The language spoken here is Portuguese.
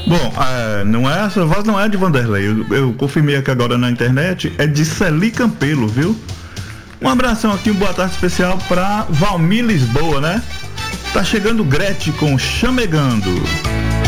Bom, não é, essa voz não é de Vanderlei. Eu confirmei aqui agora na internet, é de Celi Campelo, viu? Um abração aqui, um boa tarde especial pra Valmir Lisboa, né? Tá chegando Gretchen com Chamegando.